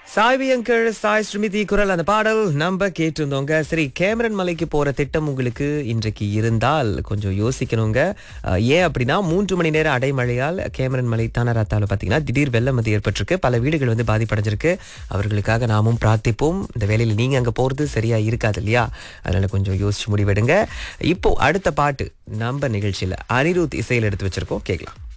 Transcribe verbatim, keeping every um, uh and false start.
Saivi uncle Sai ஸ்ருமிதி குரல் அந்த பாடல் நம்ம கேட்டிருந்தோங்க. சரி, கேமரன் மலைக்கு போற திட்டம் உங்களுக்கு இன்றைக்கு இருந்தால் கொஞ்சம் யோசிக்கணுங்க. அஹ், ஏன் அப்படின்னா மூன்று மணி நேர அடைமழையால் கேமரன் மலை தானராத்தாவில் பார்த்தீங்கன்னா திடீர் வெள்ளம் வந்து ஏற்பட்டிருக்கு. பல வீடுகள் வந்து பாதிப்படைஞ்சிருக்கு. அவர்களுக்காக நாமும் பிரார்த்திப்போம். இந்த வேலையில் நீங்க அங்க போறது சரியா இருக்காது இல்லையா? அதனால கொஞ்சம் யோசிச்சு முடிவெடுங்க. இப்போ அடுத்த பாட்டு நம்ம நிகழ்ச்சியில அனிருத் இசையில் எடுத்து வச்சிருக்கோம், கேட்கலாம்.